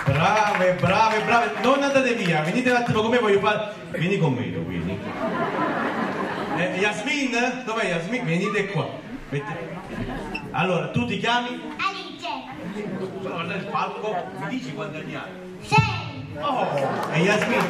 Brave, brave, brave. Non andate via, venite un attimo con me, voglio fare... Vieni con me, vieni. Yasmin? Dov'è Yasmin? Venite qua. Allora, tu ti chiami? Alice. Guarda il palco, mi dici quanti anni hai? 6. Oh, e Yasmin?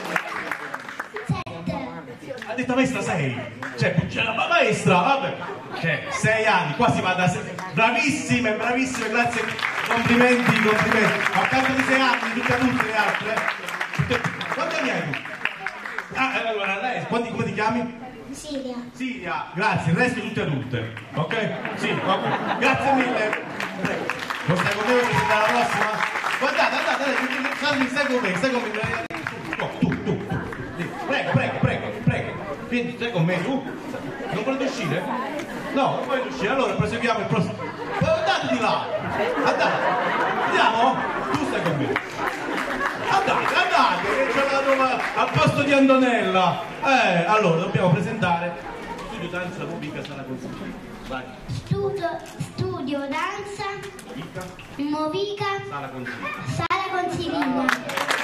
7. Ha detto maestra 6. Cioè, ma maestra, vabbè. Cioè, 6 anni, qua si va da 6. Bravissime, bravissime, grazie. Complimenti, complimenti. Accanto di 6 anni, tutte le altre. Quanti anni hai tu? Ah, allora, lei, come ti chiami? Siria. Siria, grazie, il resto tutte adulte, ok? Sì, ok. Grazie mille. Prego. Non stai con me, vuoi presentare la prossima? Guardate, andate, stai con me. No, tu. Prego. Vieni, stai con me, tu. Non volete uscire? No, non volete uscire, allora proseguiamo il prossimo. Andate di là! Andate! Andiamo? Tu stai con me. Andate, che c'è la nuova al posto di Antonella. Allora, dobbiamo presentare Studio Danza Movica Sala Consiglio. Vai. Studio Danza Movica Movica Sala Consiglio. Sala Consiglio.